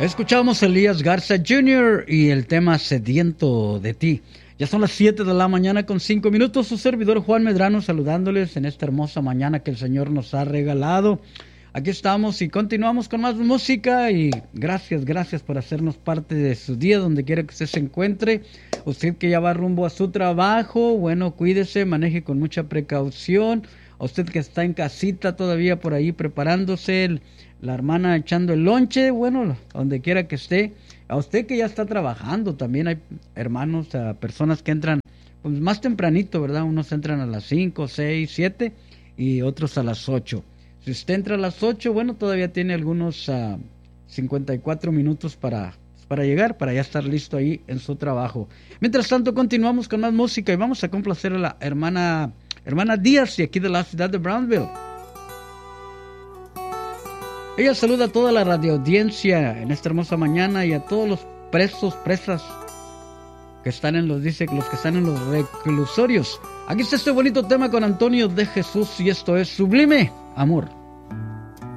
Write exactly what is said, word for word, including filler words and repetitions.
Escuchamos a Elías Garza junior y el tema Sediento de ti. Ya son las siete de la mañana con cinco minutos. Su servidor Juan Medrano saludándoles en esta hermosa mañana que el Señor nos ha regalado. Aquí estamos y continuamos con más música y gracias, gracias por hacernos parte de su día donde quiera que usted se encuentre. Usted que ya va rumbo a su trabajo, bueno, cuídese, maneje con mucha precaución. A usted que está en casita todavía por ahí preparándose, el, la hermana echando el lonche, bueno, donde quiera que esté. A usted que ya está trabajando, también hay hermanos, a personas que entran pues, más tempranito, ¿verdad? Unos entran a las cinco, seis, siete y otros a las ocho. Si usted entra a las ocho, bueno, todavía tiene algunos uh, cincuenta y cuatro minutos para, para llegar, para ya estar listo ahí en su trabajo. Mientras tanto, continuamos con más música y vamos a complacer a la hermana, hermana Díaz de aquí de la ciudad de Brownsville. Ella saluda a toda la radioaudiencia en esta hermosa mañana y a todos los presos, presas que están en los, dice, los que están en los reclusorios. Aquí está este bonito tema con Antonio de Jesús y esto es Sublime Amor.